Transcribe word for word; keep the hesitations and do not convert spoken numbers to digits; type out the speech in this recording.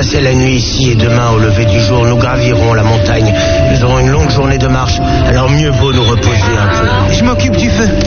passer la nuit ici et demain, au lever du jour, nous gravirons la montagne. Nous aurons une longue journée de marche, alors mieux vaut nous reposer un peu. Je m'occupe du feu.